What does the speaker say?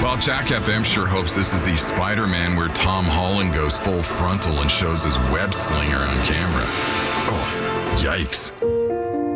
Well, Jack FM sure hopes this is the Spider-Man where Tom Holland goes full frontal and shows his web slinger on camera. Oh, yikes.